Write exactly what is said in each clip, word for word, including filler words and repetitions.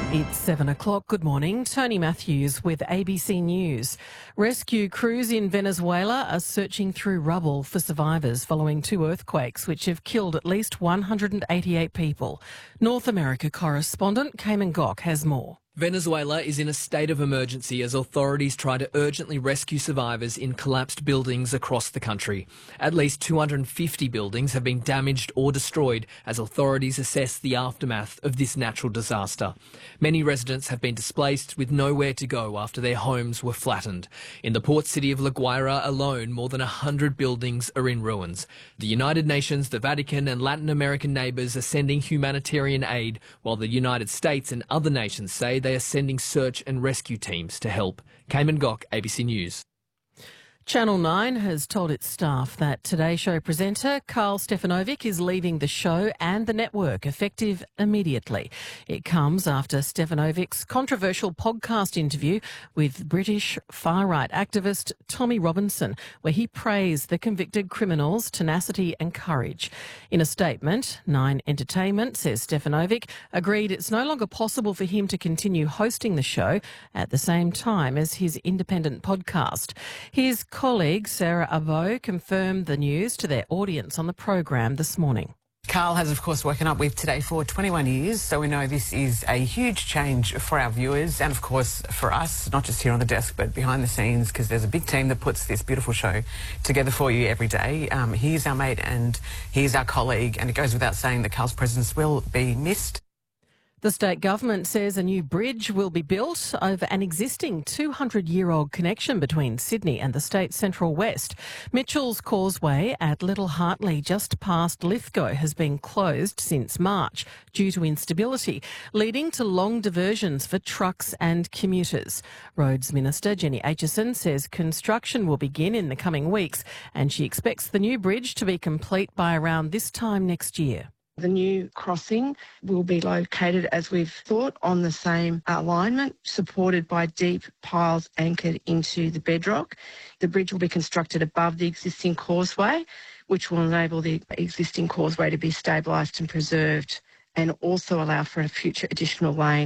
It's seven o'clock. Good morning. Tony Matthews with A B C News. Rescue crews in Venezuela are searching through rubble for survivors following two earthquakes which have killed at least one hundred eighty-eight people. North America correspondent Cayman Gok has more. Venezuela is in a state of emergency as authorities try to urgently rescue survivors in collapsed buildings across the country. At least two hundred fifty buildings have been damaged or destroyed as authorities assess the aftermath of this natural disaster. Many residents have been displaced with nowhere to go after their homes were flattened. In the port city of La Guaira alone, more than one hundred buildings are in ruins. The United Nations, the Vatican and Latin American neighbours are sending humanitarian aid, while the United States and other nations say they are sending search and rescue teams to help. Cayman Gok, A B C News. Channel nine has told its staff that Today Show presenter Karl Stefanovic is leaving the show and the network effective immediately. It comes after Stefanovic's controversial podcast interview with British far-right activist Tommy Robinson, where he praised the convicted criminals' tenacity and courage. In a statement, Nine Entertainment says Stefanovic agreed it's no longer possible for him to continue hosting the show at the same time as his independent podcast. His colleague Sarah Abo confirmed the news to their audience on the program this morning. Karl has, of course, woken up with Today for twenty-one years, so we know this is a huge change for our viewers and, of course, for us, not just here on the desk, but behind the scenes, because there's a big team that puts this beautiful show together for you every day. Um, he's our mate and he's our colleague, and it goes without saying that Karl's presence will be missed. The state government says a new bridge will be built over an existing two hundred year old connection between Sydney and the state's central west. Mitchell's Causeway at Little Hartley, just past Lithgow, has been closed since March due to instability, leading to long diversions for trucks and commuters. Roads Minister Jenny Aitchison says construction will begin in the coming weeks, and she expects the new bridge to be complete by around this time next year. The new crossing will be located, as we've thought, on the same alignment, supported by deep piles anchored into the bedrock. The bridge will be constructed above the existing causeway, which will enable the existing causeway to be stabilised and preserved, and also allow for a future additional lane.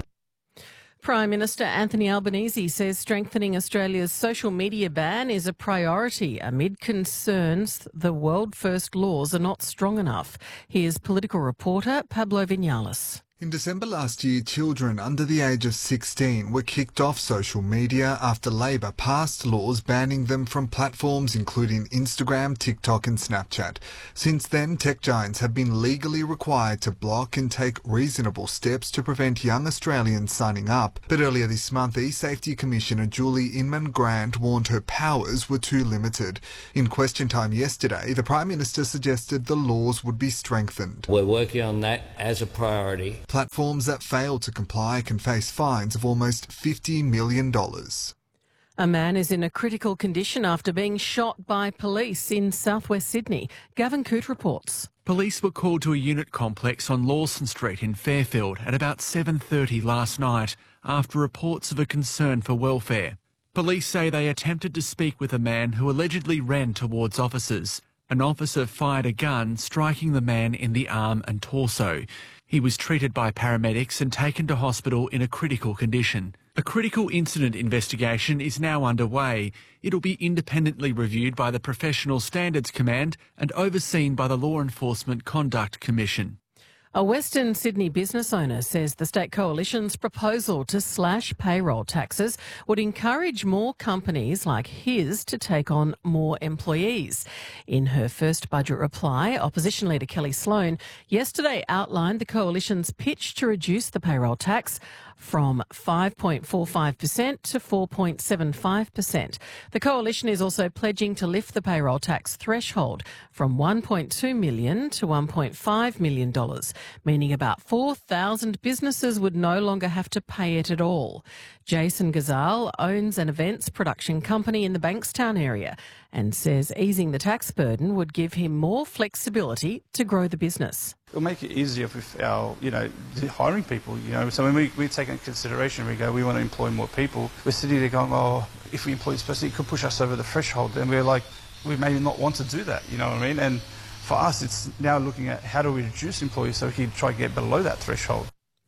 Prime Minister Anthony Albanese says strengthening Australia's social media ban is a priority amid concerns the world-first laws are not strong enough. Here's political reporter Pablo Vinales. In December last year, children under the age of sixteen were kicked off social media after Labor passed laws banning them from platforms including Instagram, TikTok and Snapchat. Since then, tech giants have been legally required to block and take reasonable steps to prevent young Australians signing up. But earlier this month, eSafety Commissioner Julie Inman-Grant warned her powers were too limited. In question time yesterday, the Prime Minister suggested the laws would be strengthened. We're working on that as a priority. Platforms that fail to comply can face fines of almost fifty million dollars. A man is in a critical condition after being shot by police in southwest Sydney. Gavin Coote reports. Police were called to a unit complex on Lawson Street in Fairfield at about seven thirty last night after reports of a concern for welfare. Police say they attempted to speak with a man who allegedly ran towards officers. An officer fired a gun, striking the man in the arm and torso. He was treated by paramedics and taken to hospital in a critical condition. A critical incident investigation is now underway. It'll be independently reviewed by the Professional Standards Command and overseen by the Law Enforcement Conduct Commission. A Western Sydney business owner says the State Coalition's proposal to slash payroll taxes would encourage more companies like his to take on more employees. In her first budget reply, Opposition Leader Kelly Sloan yesterday outlined the Coalition's pitch to reduce the payroll tax from five point four five percent to four point seven five percent. The Coalition is also pledging to lift the payroll tax threshold from one point two million dollars to one point five million dollars, meaning about four thousand businesses would no longer have to pay it at all. Jason Gazal owns an events production company in the Bankstown area and says easing the tax burden would give him more flexibility to grow the business. It'll make it easier with our, you know, hiring people, you know. So when we, we take into consideration, we go, we want to employ more people. We're sitting there going, oh, if we employ this person, it could push us over the threshold. And we're like, we may not want to do that, you know what I mean? And for us, it's now looking at how do we reduce employees so we can try to get below that threshold.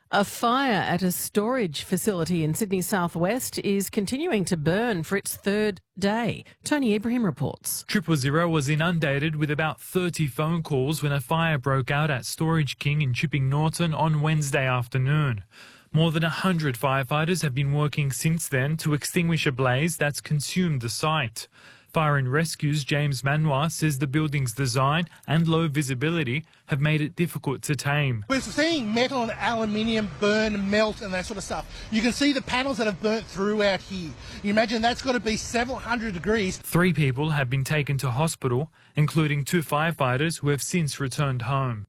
A fire at a storage facility in Sydney southwest is continuing to burn for its third day. Tony Ibrahim reports. Triple Zero was inundated with about thirty phone calls when a fire broke out at Storage King in Chipping Norton on Wednesday afternoon. More than one hundred firefighters have been working since then to extinguish a blaze that's consumed the site. Fire and Rescue's James Manoir says the building's design and low visibility have made it difficult to tame. We're seeing metal and aluminium burn, melt and that sort of stuff. You can see the panels that have burnt through out here. You imagine that's got to be several hundred degrees. Three people have been taken to hospital, including two firefighters who have since returned home.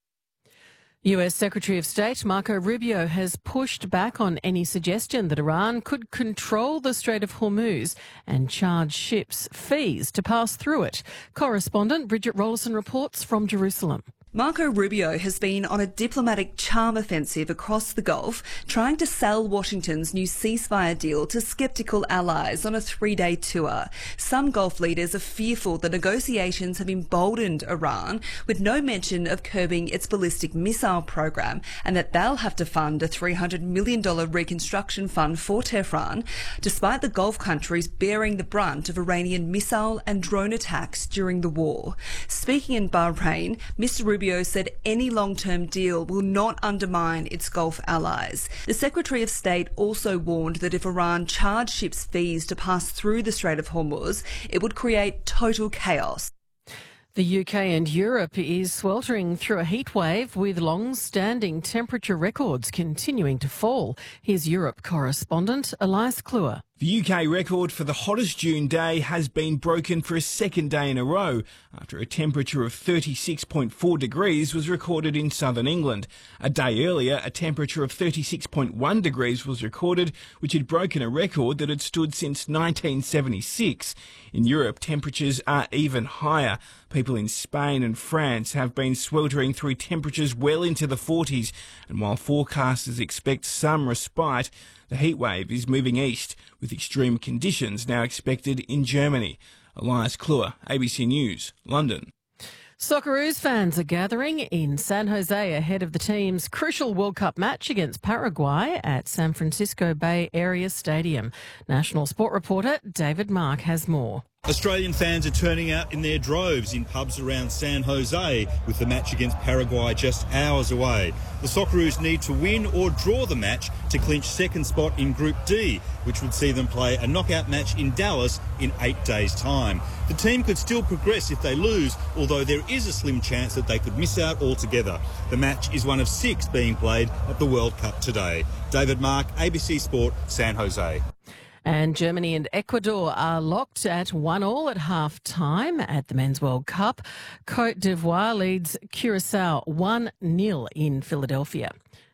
U S Secretary of State Marco Rubio has pushed back on any suggestion that Iran could control the Strait of Hormuz and charge ships fees to pass through it. Correspondent Bridget Rollison reports from Jerusalem. Marco Rubio has been on a diplomatic charm offensive across the Gulf, trying to sell Washington's new ceasefire deal to sceptical allies on a three-day tour. Some Gulf leaders are fearful the negotiations have emboldened Iran, with no mention of curbing its ballistic missile program, and that they'll have to fund a three hundred million dollars reconstruction fund for Tehran, despite the Gulf countries bearing the brunt of Iranian missile and drone attacks during the war. Speaking in Bahrain, Mister Rubio said any long-term deal will not undermine its Gulf allies. The Secretary of State also warned that if Iran charged ships fees to pass through the Strait of Hormuz, it would create total chaos. The U K and Europe is sweltering through a heat wave with long-standing temperature records continuing to fall. Here's Europe correspondent Elias Kluwer. The U K record for the hottest June day has been broken for a second day in a row after a temperature of thirty-six point four degrees was recorded in southern England. A day earlier, a temperature of thirty-six point one degrees was recorded, which had broken a record that had stood since nineteen seventy-six. In Europe, temperatures are even higher. People in Spain and France have been sweltering through temperatures well into the forties, and while forecasters expect some respite, the heatwave is moving east, with extreme conditions now expected in Germany. Elias Kluwer, A B C News, London. Socceroos fans are gathering in San Jose ahead of the team's crucial World Cup match against Paraguay at San Francisco Bay Area Stadium. National Sport reporter David Mark has more. Australian fans are turning out in their droves in pubs around San Jose, with the match against Paraguay just hours away. The Socceroos need to win or draw the match to clinch second spot in Group D, which would see them play a knockout match in Dallas in eight days' time. The team could still progress if they lose, although there is a slim chance that they could miss out altogether. The match is one of six being played at the World Cup today. David Mark, A B C Sport, San Jose. And Germany and Ecuador are locked at one all at half-time at the Men's World Cup. Côte d'Ivoire leads Curaçao one nil in Philadelphia.